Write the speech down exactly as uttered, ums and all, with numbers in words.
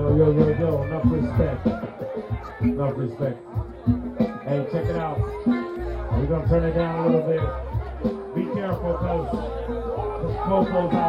Yo, yo, yo, yo, enough respect. Enough respect. Hey, check it out. We're gonna turn it down a little bit. Be careful, cause the popo's out.